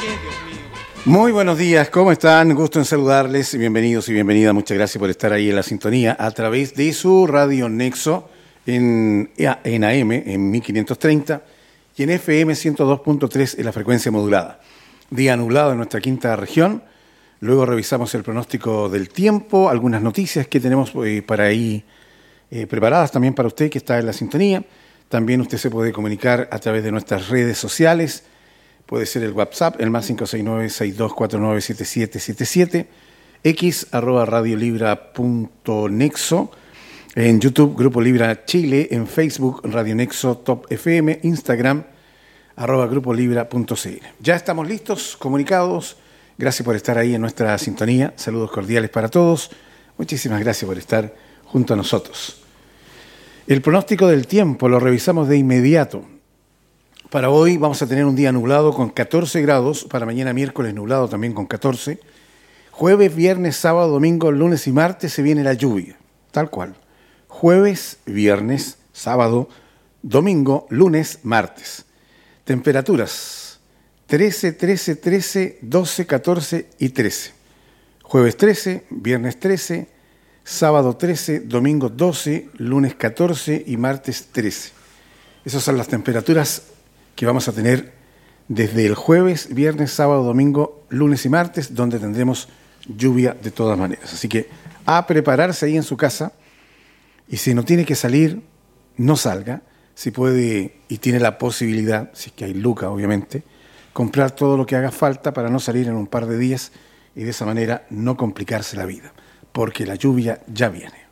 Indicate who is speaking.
Speaker 1: Muy buenos días, ¿cómo están? Gusto en saludarles, bienvenidos y bienvenidas. Muchas gracias por estar ahí en la sintonía a través de su Radio Nexo en AM, en 1530 y en FM 102.3 en la frecuencia modulada. Día nublado en nuestra quinta región. Luego revisamos el pronóstico del tiempo, algunas noticias que tenemos para ahí preparadas también para usted que está en la sintonía. También usted se puede comunicar a través de nuestras redes sociales. Puede ser el WhatsApp, el más 569-6249-7777, x @radiolibra.nexo, en YouTube, Grupo Libra Chile, en Facebook, Radio Nexo Top FM, Instagram, @grupolibra.cl. Ya estamos listos, comunicados. Gracias por estar ahí en nuestra sintonía. Saludos cordiales para todos. Muchísimas gracias por estar junto a nosotros. El pronóstico del tiempo lo revisamos de inmediato. Para hoy vamos a tener un día nublado con 14 grados, para mañana miércoles nublado también con 14. Jueves, viernes, sábado, domingo, lunes y martes se viene la lluvia, tal cual. Jueves, viernes, sábado, domingo, lunes, martes. Temperaturas 13, 13, 13, 12, 14 y 13. Jueves 13, viernes 13, sábado 13, domingo 12, lunes 14 y martes 13. Esas son las temperaturas que vamos a tener desde el jueves, viernes, sábado, domingo, lunes y martes, donde tendremos lluvia de todas maneras. Así que a prepararse ahí en su casa, y si no tiene que salir, no salga. Si puede y tiene la posibilidad, si es que hay lucas obviamente, comprar todo lo que haga falta para no salir en un par de días y de esa manera no complicarse la vida, porque la lluvia ya viene.